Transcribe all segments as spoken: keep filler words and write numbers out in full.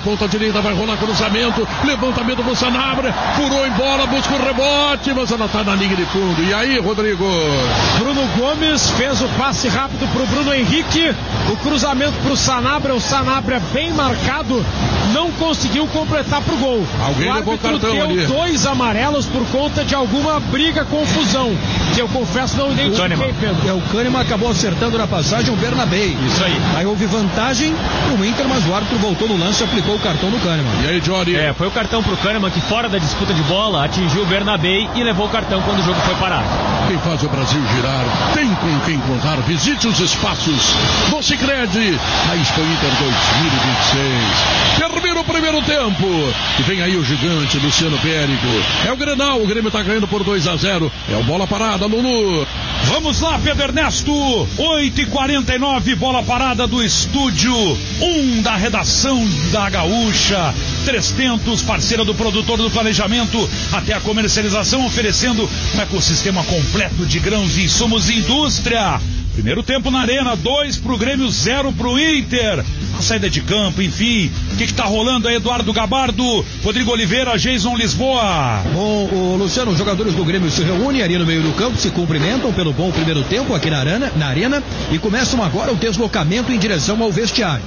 ponta direita, vai rolar cruzamento, levantamento do Sanabria, furou em bola, busca o rebote, mas ela tá na linha de fundo. E aí, Rodrigo? Bruno Gomes fez o passe rápido pro Bruno Henrique, o cruzamento pro Sanabria, o Sanabria bem marcado, não conseguiu completar pro gol. Alguém o levou o cartão deu ali. dois amarelos por conta de alguma briga, confusão, que eu confesso não identifiquei, Pedro. É, o Kahneman acabou acertando na passagem o Bernabé. Isso aí. Aí houve vantagem pro Inter, mas o árbitro voltou no lance e aplicou o cartão no Kahneman. E aí, Johnny? É, foi o cartão pro Kahneman que fora da disputa de bola atingiu o Bernabé e levou o cartão quando o jogo foi parado. Quem faz o Brasil girar tem com quem contar. Visite os espaços do Sicredi na Expo Inter dois mil e vinte e seis. Termina o primeiro tempo e vem aí o gigante Luciano Périco. É o Grenal, o Grêmio tá ganhando por dois a zero. É o bola parada, Lulu. Vamos lá, Pedro Ernesto. oito e quarenta e nove, bola parada do estúdio um da redação da Gaúcha. trezentos, parceira do produtor do planejamento até a comercialização, oferecendo um ecossistema completo de grãos e insumos e indústria. Primeiro tempo na Arena, dois pro Grêmio, zero pro Inter. A saída de campo, enfim. O que que tá rolando aí, Eduardo Gabardo, Rodrigo Oliveira, Jason Lisboa? Bom, o Luciano, os jogadores do Grêmio se reúnem ali no meio do campo, se cumprimentam pelo bom primeiro tempo aqui na arena, na arena e começam agora o deslocamento em direção ao vestiário.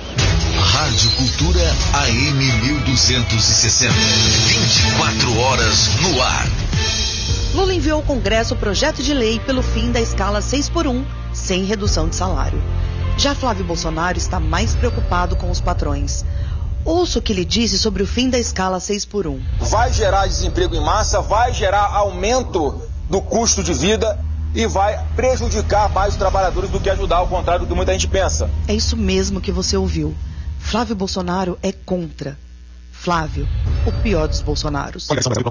Rádio Cultura A M mil duzentos e sessenta. vinte e quatro horas no ar. Lula enviou ao Congresso o projeto de lei pelo fim da escala seis por um, sem redução de salário. Já Flávio Bolsonaro está mais preocupado com os patrões. Ouça o que ele disse sobre o fim da escala seis por um. Vai gerar desemprego em massa, vai gerar aumento do custo de vida e vai prejudicar mais os trabalhadores do que ajudar, ao contrário do que muita gente pensa. É isso mesmo que você ouviu. Flávio Bolsonaro é contra. Flávio, o pior dos Bolsonaros.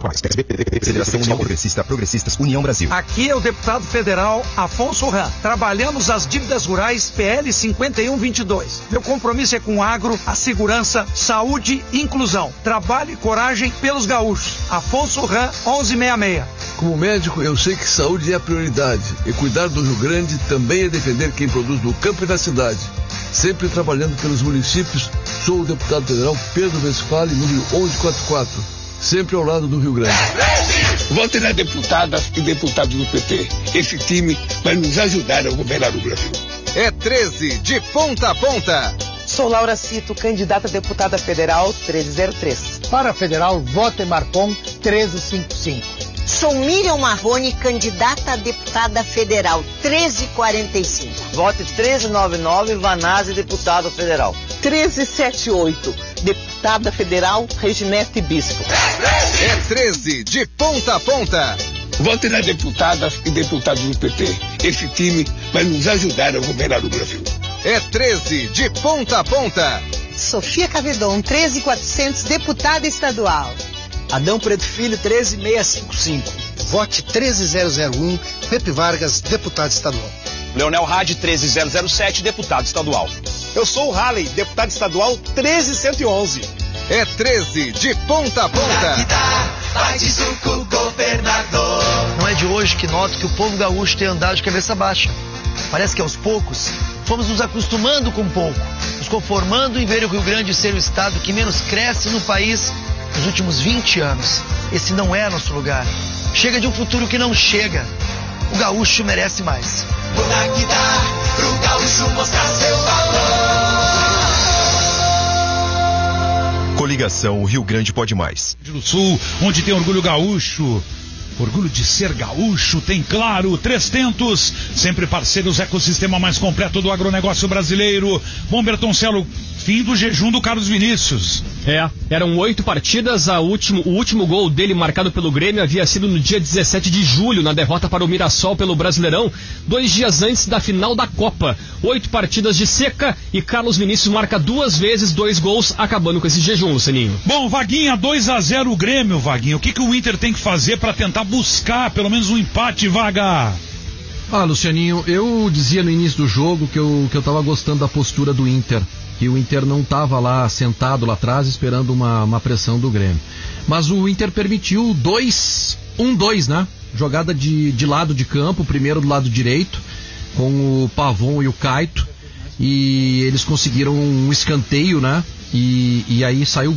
Federação União Progressista, Progressistas, União Brasil. Aqui é o deputado federal Afonso Ram. Trabalhamos as dívidas rurais P L cinquenta e um vinte e dois. Meu compromisso é com o agro, a segurança, saúde e inclusão. Trabalho e coragem pelos gaúchos. Afonso Ram, onze sessenta e seis. Como médico, eu sei que saúde é a prioridade. E cuidar do Rio Grande também é defender quem produz no campo e na cidade. Sempre trabalhando pelos municípios, sou o deputado federal Pedro Westphalen, número onze quarenta e quatro. Sempre ao lado do Rio Grande. Vote nas deputadas e deputados do P T. Esse time vai nos ajudar a governar o Brasil. É treze, de ponta a ponta. Sou Laura Cito, candidata a deputada federal treze zero três. Para federal, vote Marcon treze cinquenta e cinco. Sou Miriam Marrone, candidata a deputada federal treze quarenta e cinco. Vote treze noventa e nove, Vanazzi, deputado federal. treze setenta e oito, deputada federal Reginete Bispo. É treze, de ponta a ponta. Vote nas deputadas e deputados do P T. Esse time vai nos ajudar a governar o Brasil. É treze, de ponta a ponta. Sofia Cavedon, treze quatrocentos, deputada estadual. Adão Preto Filho, treze seiscentos e cinquenta e cinco. Vote treze zero zero um, Pepe Vargas, deputado estadual. Leonel Hadi, treze zero zero sete, deputado estadual. Eu sou o Halley, deputado estadual treze cento e onze. É treze, de ponta a ponta. Vai de suco, governador. Não é de hoje que noto que o povo gaúcho tem andado de cabeça baixa. Parece que aos poucos fomos nos acostumando com pouco, nos conformando em ver o Rio Grande ser o estado que menos cresce no país nos últimos vinte anos. Esse não é nosso lugar. Chega de um futuro que não chega. O gaúcho merece mais. Muda que dá pro gaúcho mostrar seu valor. Coligação Rio Grande Pode Mais. Do Sul, onde tem orgulho gaúcho. Orgulho de ser gaúcho, tem Claro, trezentos, sempre parceiros, ecossistema mais completo do agronegócio brasileiro. Bom, Bertoncelo, fim do jejum do Carlos Vinícius. É, eram oito partidas, a último, o último gol dele marcado pelo Grêmio havia sido no dia dezessete de julho, na derrota para o Mirassol pelo Brasileirão, dois dias antes da final da Copa. Oito partidas de seca e Carlos Vinícius marca duas vezes dois gols, acabando com esse jejum, Lucianinho. Bom, Vaguinha, dois a zero o Grêmio, Vaguinha. O que, que o Inter tem que fazer para tentar buscar pelo menos um empate, Vaga? Ah, Lucianinho, eu dizia no início do jogo que eu, que eu tava gostando da postura do Inter, que o Inter não estava lá sentado lá atrás esperando uma, uma pressão do Grêmio. Mas o Inter permitiu dois, um dois, né? Jogada de, de lado de campo, primeiro do lado direito, com o Pavon e o Caito, e eles conseguiram um escanteio, né? E, e aí saiu